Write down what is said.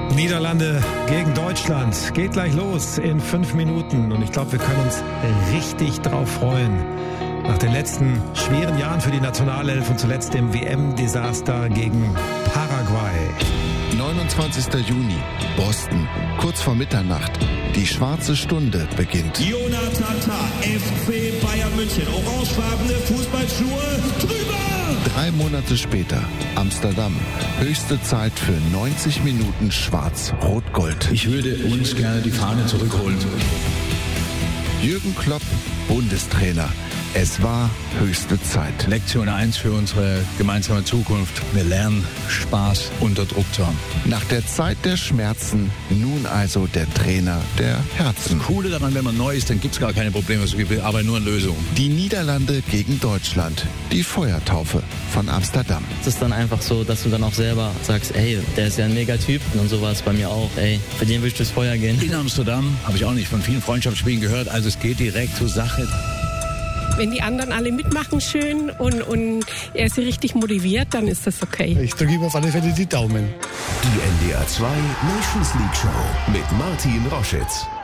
Niederlande gegen Deutschland. Geht gleich los in 5 Minuten. Und ich glaube, wir können uns richtig drauf freuen. Nach den letzten schweren Jahren für die Nationalelf und zuletzt dem WM-Desaster gegen Paraguay. 29. Juni, Boston, kurz vor Mitternacht. Die schwarze Stunde beginnt. Jonathan Tah, FC Bayern München, orangefarbene Fußballschuhe, drüber! 3 Monate später, Amsterdam. Höchste Zeit für 90 Minuten Schwarz-Rot-Gold. Ich würde uns gerne die Fahne zurückholen. Jürgen Klopp, Bundestrainer. Es war höchste Zeit. Lektion 1 für unsere gemeinsame Zukunft. Wir lernen, Spaß unter Druck zu haben. Nach der Zeit der Schmerzen, nun also der Trainer der Herzen. Das Coole daran, wenn man neu ist, dann gibt es gar keine Probleme, es gibt aber nur eine Lösung. Die Niederlande gegen Deutschland. Die Feuertaufe von Amsterdam. Es ist dann einfach so, dass du dann auch selber sagst, ey, der ist ja ein Megatyp. Und so war es bei mir auch. Ey, für den will ich durchs Feuer gehen. In Amsterdam habe ich auch nicht von vielen Freundschaftsspielen gehört. Also es geht direkt zur Sache. Wenn die anderen alle mitmachen schön und er sie richtig motiviert, dann ist das okay. Ich drücke ihm auf alle Fälle die Daumen. Die NDR 2 Nations League Show mit Martin Roschitz.